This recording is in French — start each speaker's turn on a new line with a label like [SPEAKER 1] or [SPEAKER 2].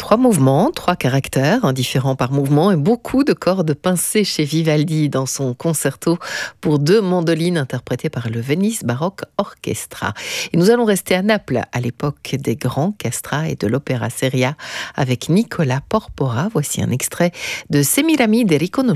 [SPEAKER 1] 3 mouvements, 3 caractères, un différent par mouvement et beaucoup de cordes pincées chez Vivaldi dans son concerto pour 2 mandolines interprété par le Venice Baroque Orchestra. Et nous allons rester à Naples à l'époque des grands castrats et de l'opéra seria avec Nicola Porpora. Voici un extrait de Semiramide e riconosciuto